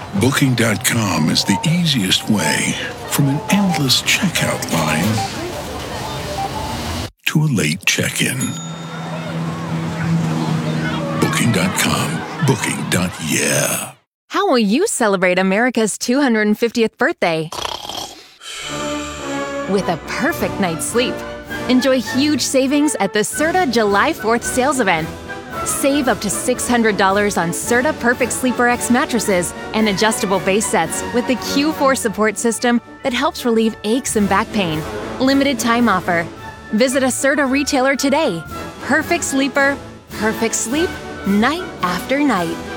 Booking.com is the easiest way from an endless checkout line to a late check-in. Booking.com. Booking.yeah. How will you celebrate America's 250th birthday? With a perfect night's sleep. Enjoy huge savings at the Serta July 4th sales event. Save up to $600 on Serta Perfect Sleeper X mattresses and adjustable base sets with the Q4 support system that helps relieve aches and back pain. Limited time offer. Visit a Serta retailer today. Perfect sleeper, perfect sleep, night after night.